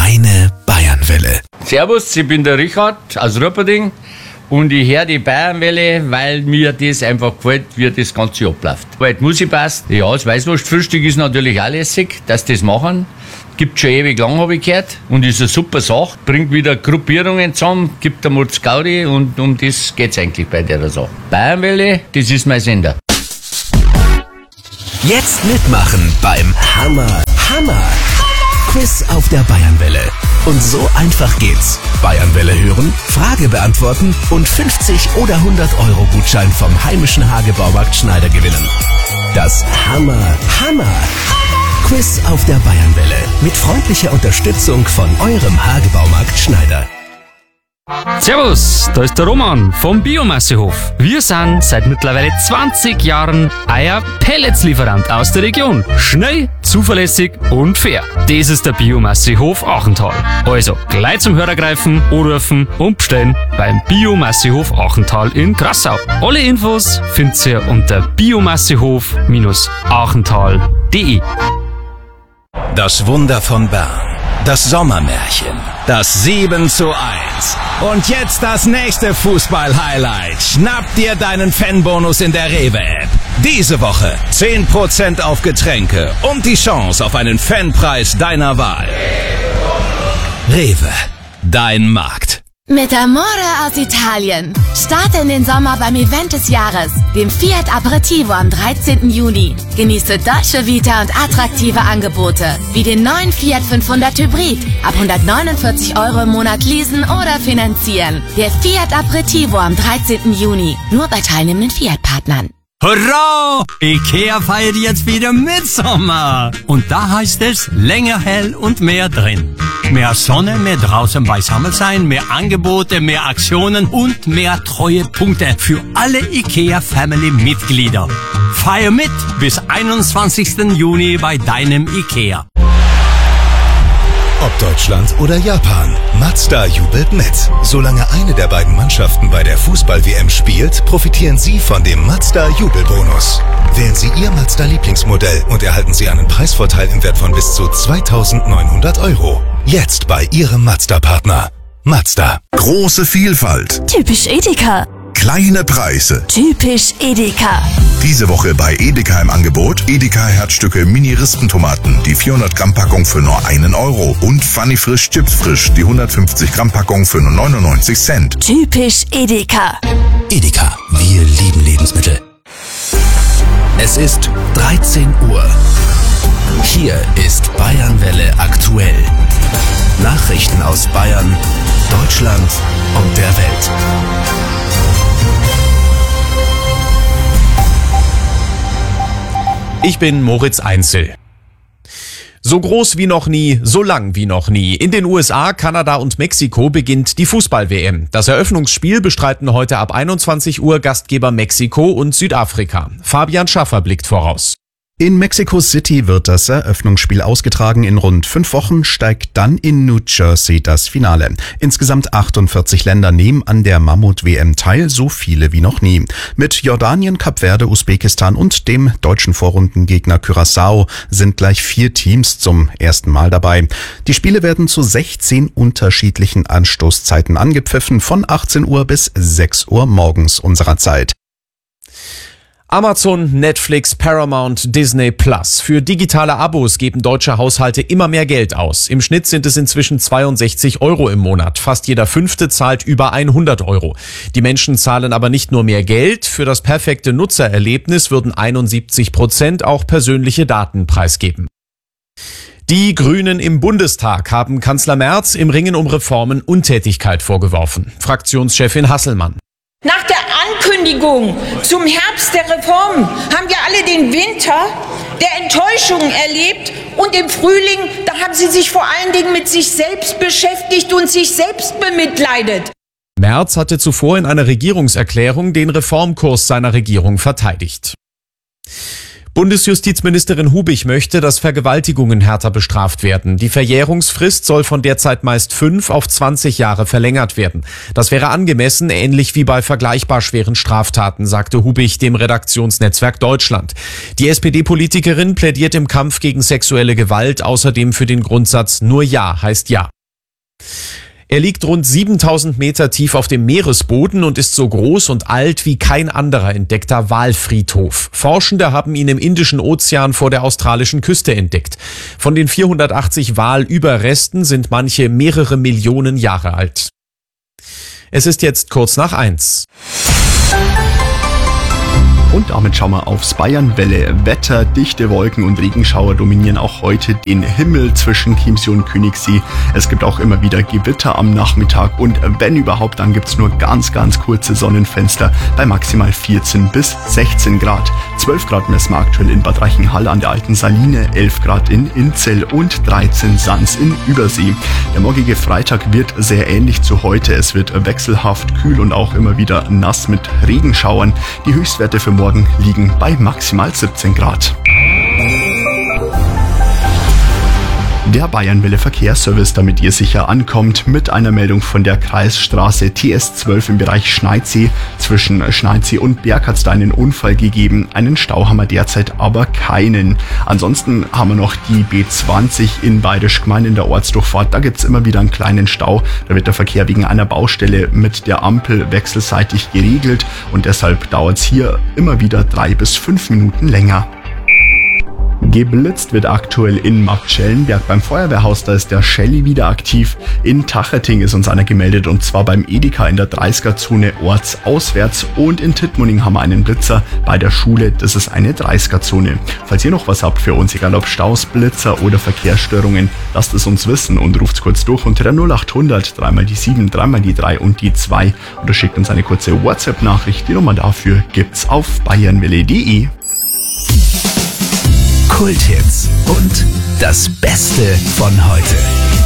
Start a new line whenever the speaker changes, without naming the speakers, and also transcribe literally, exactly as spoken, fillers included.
Deine Bayernwelle.
Servus, ich bin der Richard aus Rupperding und ich höre die Bayernwelle, weil mir das einfach gefällt, wie das Ganze abläuft. Weil die Musik passt. Ja, das Weißwurstfrühstück ist natürlich auch lässig, dass die das machen. Gibt schon ewig lang, habe ich gehört. Und ist eine super Sache. Bringt wieder Gruppierungen zusammen, gibt einmal das Gaudi und um das geht's eigentlich bei der Sache. Bayernwelle, das ist mein Sender.
Jetzt mitmachen beim Hammer, Hammer Quiz auf der Bayernwelle. Und so einfach geht's. Bayernwelle hören, Frage beantworten und fünfzig oder hundert Euro Gutschein vom heimischen Hagebaumarkt Schneider gewinnen. Das Hammer, Hammer Quiz auf der Bayernwelle mit freundlicher Unterstützung von eurem Hagebaumarkt Schneider.
Servus, da ist der Roman vom Biomassehof. Wir sind seit mittlerweile zwanzig Jahren euer Pelletslieferant aus der Region. Schnell, zuverlässig und fair. Das ist der Biomassehof Achental. Also gleich zum Hörer greifen, anrufen und bestellen beim Biomassehof Achental in Grassau. Alle Infos findet ihr unter biomassehof achental punkt de.
Das Wunder von Bern. Das Sommermärchen. Das sieben zu eins. Und jetzt das nächste Fußball-Highlight. Schnapp dir deinen Fanbonus in der Rewe-App. Diese Woche zehn Prozent auf Getränke und die Chance auf einen Fanpreis deiner Wahl. Rewe, dein Markt.
Mit Amore aus Italien. Starte in den Sommer beim Event des Jahres, dem Fiat Aperitivo am dreizehnten Juni. Genieße Dolce Vita und attraktive Angebote, wie den neuen Fiat fünfhundert Hybrid, ab hundertneunundvierzig Euro im Monat leasen oder finanzieren. Der Fiat Aperitivo am dreizehnten Juni, nur bei teilnehmenden Fiat-Partnern.
Hurra! Ikea feiert jetzt wieder Mitsommer. Und da heißt es länger hell und mehr drin. Mehr Sonne, mehr draußen beisammen sein, mehr Angebote, mehr Aktionen und mehr Treuepunkte für alle Ikea-Family-Mitglieder. Feier mit bis einundzwanzigsten Juni bei deinem Ikea.
Ob Deutschland oder Japan, Mazda jubelt mit. Solange eine der beiden Mannschaften bei der Fußball-W M spielt, profitieren Sie von dem Mazda-Jubelbonus. Wählen Sie Ihr Mazda-Lieblingsmodell und erhalten Sie einen Preisvorteil im Wert von bis zu zweitausendneunhundert Euro. Jetzt bei Ihrem Mazda-Partner. Mazda.
Große Vielfalt.
Typisch Edeka.
Kleine Preise.
Typisch Edeka.
Diese Woche bei Edeka im Angebot Edeka Herzstücke Mini-Rispentomaten, die vierhundert Gramm Packung für nur einen Euro und Funny Frisch Chips Frisch, die hundertfünfzig Gramm Packung für nur neunundneunzig Cent.
Typisch Edeka.
Edeka, wir lieben Lebensmittel. Es ist dreizehn Uhr. Hier ist Bayernwelle aktuell. Nachrichten aus Bayern, Deutschland und der Welt.
Ich bin Moritz Einzel. So groß wie noch nie, so lang wie noch nie. In den U S A, Kanada und Mexiko beginnt die Fußball-W M. Das Eröffnungsspiel bestreiten heute ab einundzwanzig Uhr Gastgeber Mexiko und Südafrika. Fabian Schaffer blickt voraus.
In Mexico City wird das Eröffnungsspiel ausgetragen. In rund fünf Wochen steigt dann in New Jersey das Finale. Insgesamt achtundvierzig Länder nehmen an der Mammut-W M teil, so viele wie noch nie. Mit Jordanien, Kap Verde, Usbekistan und dem deutschen Vorrundengegner Curaçao sind gleich vier Teams zum ersten Mal dabei. Die Spiele werden zu sechzehn unterschiedlichen Anstoßzeiten angepfiffen, von achtzehn Uhr bis sechs Uhr morgens unserer Zeit.
Amazon, Netflix, Paramount, Disney Plus. Für digitale Abos geben deutsche Haushalte immer mehr Geld aus. Im Schnitt sind es inzwischen zweiundsechzig Euro im Monat. Fast jeder Fünfte zahlt über hundert Euro. Die Menschen zahlen aber nicht nur mehr Geld. Für das perfekte Nutzererlebnis würden einundsiebzig Prozent auch persönliche Daten preisgeben. Die Grünen im Bundestag haben Kanzler Merz im Ringen um Reformen Untätigkeit vorgeworfen. Fraktionschefin Hasselmann.
Nach der Ankündigung zum Herbst der Reformen haben wir alle den Winter der Enttäuschung erlebt und im Frühling, da haben sie sich vor allen Dingen mit sich selbst beschäftigt und sich selbst bemitleidet.
Merz hatte zuvor in einer Regierungserklärung den Reformkurs seiner Regierung verteidigt. Bundesjustizministerin Hubig möchte, dass Vergewaltigungen härter bestraft werden. Die Verjährungsfrist soll von derzeit meist fünf auf zwanzig Jahre verlängert werden. Das wäre angemessen, ähnlich wie bei vergleichbar schweren Straftaten, sagte Hubig dem Redaktionsnetzwerk Deutschland. Die S P D-Politikerin plädiert im Kampf gegen sexuelle Gewalt außerdem für den Grundsatz nur Ja heißt Ja. Er liegt rund siebentausend Meter tief auf dem Meeresboden und ist so groß und alt wie kein anderer entdeckter Walfriedhof. Forschende haben ihn im Indischen Ozean vor der australischen Küste entdeckt. Von den vierhundertachtzig Walüberresten sind manche mehrere Millionen Jahre alt. Es ist jetzt kurz nach eins.
Und damit schauen wir aufs Bayernwelle. Wetter, dichte Wolken und Regenschauer dominieren auch heute den Himmel zwischen Chiemsee und Königssee. Es gibt auch immer wieder Gewitter am Nachmittag und wenn überhaupt, dann gibt's nur ganz, ganz kurze Sonnenfenster bei maximal vierzehn bis sechzehn Grad. zwölf Grad messen wir aktuell in Bad Reichenhall an der Alten Saline, elf Grad in Inzell und dreizehn Sans in Übersee. Der morgige Freitag wird sehr ähnlich zu heute. Es wird wechselhaft kühl und auch immer wieder nass mit Regenschauern. Die Höchstwerte für morgen liegen bei maximal siebzehn Grad. Der Bayernwelle Verkehrsservice, damit ihr sicher ankommt, mit einer Meldung von der Kreisstraße T S zwölf im Bereich Schneidsee. Zwischen Schneidsee und Berg hat es da einen Unfall gegeben. Einen Stau haben wir derzeit aber keinen. Ansonsten haben wir noch die B zwanzig in Bayerisch Gmein in der Ortsdurchfahrt. Da gibt es immer wieder einen kleinen Stau. Da wird der Verkehr wegen einer Baustelle mit der Ampel wechselseitig geregelt und deshalb dauert es hier immer wieder drei bis fünf Minuten länger. Geblitzt wird aktuell in Marktschellenberg beim Feuerwehrhaus, da ist der Shelly wieder aktiv. In Tacheting ist uns einer gemeldet und zwar beim Edeka in der dreißiger-Zone ortsauswärts und in Tittmoning haben wir einen Blitzer bei der Schule, das ist eine dreißiger-Zone. Falls ihr noch was habt für uns, egal ob Staus, Blitzer oder Verkehrsstörungen, lasst es uns wissen und ruft kurz durch unter der null acht hundert, dreimal die sieben, dreimal die drei und die zwei oder schickt uns eine kurze WhatsApp-Nachricht. Die Nummer dafür gibt's auf bayernwelle punkt de.
Kulthits und das Beste von heute.